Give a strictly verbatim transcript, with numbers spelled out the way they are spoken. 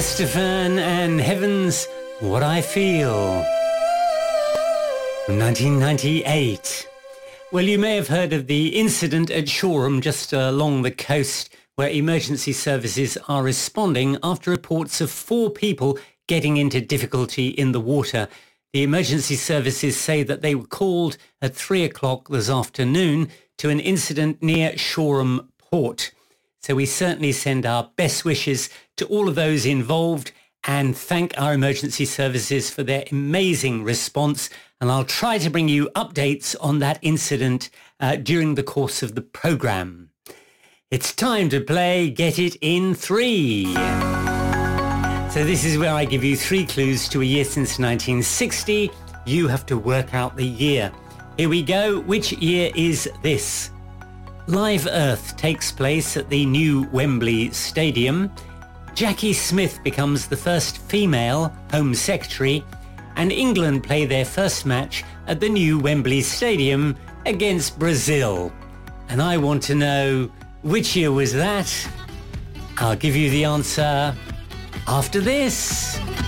Stefan and Heaven's What I Feel. From nineteen ninety-eight. Well, you may have heard of the incident at Shoreham just along the coast where emergency services are responding after reports of four people getting into difficulty in the water. The emergency services say that they were called at three o'clock this afternoon to an incident near Shoreham Port. So we certainly send our best wishes to all of those involved and thank our emergency services for their amazing response. And I'll try to bring you updates on that incident uh, during the course of the programme. It's time to play Get It in Three. So this is where I give you three clues to a year since nineteen sixty. You have to work out the year. Here we go. Which year is this? Live Earth takes place at the new Wembley Stadium. Jackie Smith becomes the first female Home Secretary, and England play their first match at the new Wembley Stadium against Brazil. And I want to know, which year was that? I'll give you the answer after this.